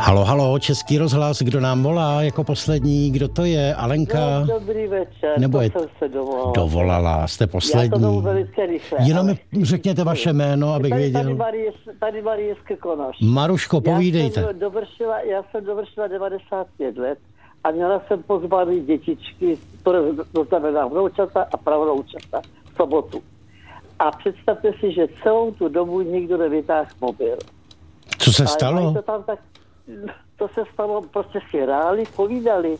Halo, Český rozhlas, kdo nám volá jako poslední, kdo to je? Alenka? No, dobrý večer, nebo to jsem se dovolala. Dovolala, jste poslední. Já to jdou velice rychle. Jenom mi řekněte vaše jméno, abych věděl. Tady Marie Konoš. Maruško, povídejte. Já jsem dovršila 95 let a měla jsem pozbavený dětičky, to znamená vnoučata a pravnoučata v sobotu. A představte si, že celou tu dobu nikdo nevytáhl mobil. Co se stalo? To se stalo, prostě si hráli, povídali.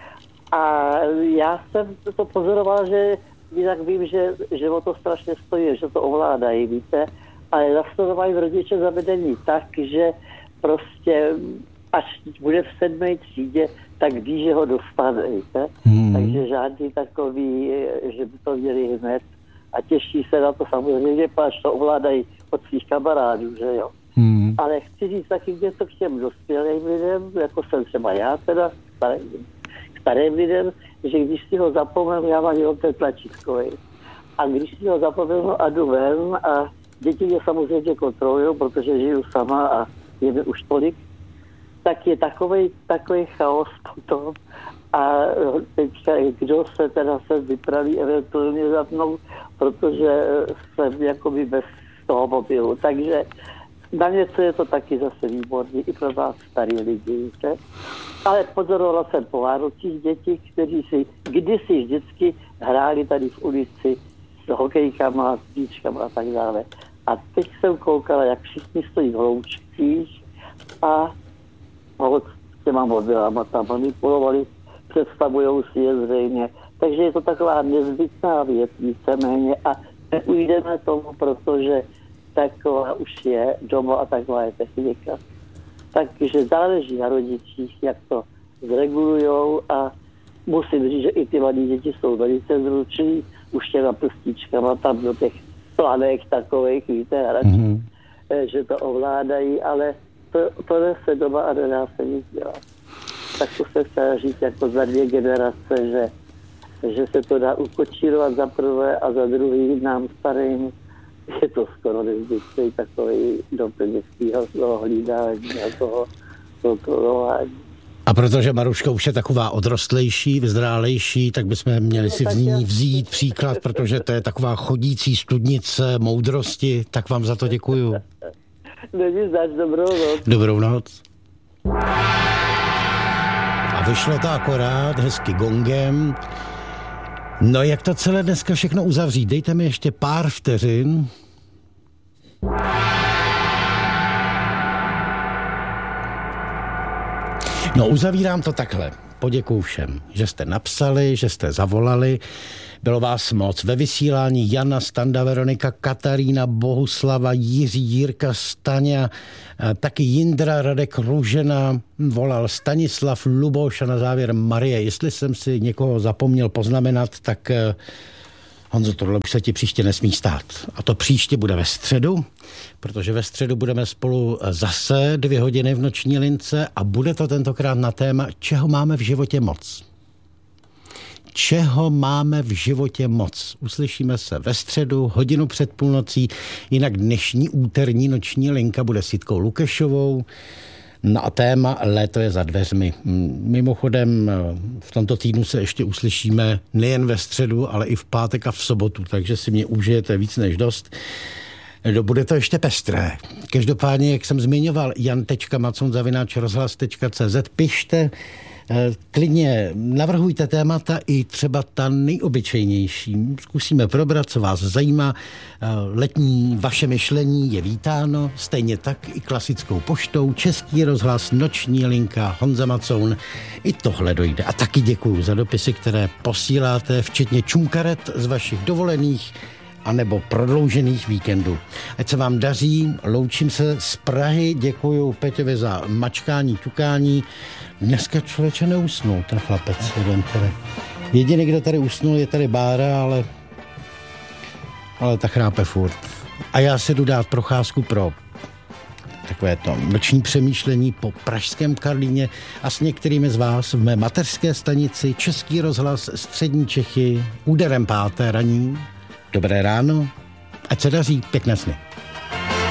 A já jsem to pozoroval, že jinak vím, že o to strašně stojí, že to ovládají, víte. Ale nastavují rodiče zavedení tak, že prostě až bude v 7. třídě, tak ví, že ho dostane, víte. Takže žádný takový, že by to měli hned. A těší se na to samozřejmě, protože to ovládají od svých kamarádů, že jo. Ale chci říct taky něco k těm dospělým lidem, jako jsem třeba já teda, starým lidem, že když si ho zapomenu, já mám jenom ten tlačítkový. A když si ho zapomenu a jdu ven a děti mě samozřejmě kontrolují, protože žiju sama a je mi už tolik, tak je takový chaos potom. A teďka, kdo se teda se vypraví eventuálně za mnou, protože jsem jakoby bez toho mobilu. Takže na něco je to taky zase výborný, i pro vás starý lidi, víte. Ale pozorovala jsem po Vánocích děti, kteří si kdysi vždycky hráli tady v ulici s hokejkama, s bíčkama a tak dále. A teď jsem koukala, jak všichni stojí v hloučcích a s těma mobilama tam manipulovali, představujou si je zřejmě. Takže je to taková nezbytná věc víceméně a neujdeme tomu, protože taková už je doma a taková je technika. Takže záleží na rodičích, jak to zregulujou a musím říct, že i ty mladí děti jsou velice zručný, už těma prstíčkama tam do těch planek takových, víte, hračí, že to ovládají, ale to nese doma a nedá se nic dělat. Tak to se chtěla říct jako za 2 generace, že se to dá ukočírovat za prvé a za druhý nám starým je to skoro nezbytný takový doplňkového hlídání a toho kontrolování. A protože Maruška už je taková odrostlejší, vyzrálejší, tak bychom měli si v ní vzít příklad, protože to je taková chodící studnice moudrosti, tak vám za to děkuju. Není zač, dobrou noc. Dobrou noc. A vyšlo to akorát hezky gongem. No jak to celé dneska všechno uzavřít? Dejte mi ještě pár vteřin. No uzavírám to takhle. Poděkuju všem, že jste napsali, že jste zavolali. Bylo vás moc. Ve vysílání Jana, Standa, Veronika, Katarína, Bohuslava, Jiří, Jirka, Staňa, taky Jindra, Radek, Růžena, volal Stanislav, Luboš a na závěr Marie. Jestli jsem si někoho zapomněl poznamenat, tak Honzo, tohle už se ti příště nesmí stát. A to příště bude ve středu, protože ve středu budeme spolu zase 2 hodiny v noční lince a bude to tentokrát na téma, čeho máme v životě moc. Čeho máme v životě moc. Uslyšíme se ve středu, hodinu před půlnocí, jinak dnešní úterní noční linka bude s Jitkou Lukešovou. No a téma léto je za dveřmi. Mimochodem v tomto týdnu se ještě uslyšíme nejen ve středu, ale i v pátek a v sobotu, takže si mě užijete víc než dost. Bude to ještě pestré. Každopádně, jak jsem zmiňoval, jan.macon@rozhlas.cz, pište, klidně navrhujte témata i třeba ta nejobyčejnější. Zkusíme probrat, co vás zajímá. Letní vaše myšlení je vítáno, stejně tak i klasickou poštou. Český rozhlas, noční linka, Honza Macoun. I tohle dojde. A taky děkuju za dopisy, které posíláte, včetně čunkaret z vašich dovolených anebo prodloužených víkendů. Ať se vám daří, loučím se z Prahy, děkuju Peťovi za mačkání, ťukání. Dneska člověče neusnul, ten chlapec jeden tady. Jediný, kdo tady usnul, je tady Bára, ale ta chrápe furt. A já se jdu dát procházku pro takové to noční přemýšlení po pražském Karlíně a s některými z vás v mé mateřské stanici Český rozhlas Střední Čechy úderem 5. raní. Dobré ráno, ať se daří, pěkné sny.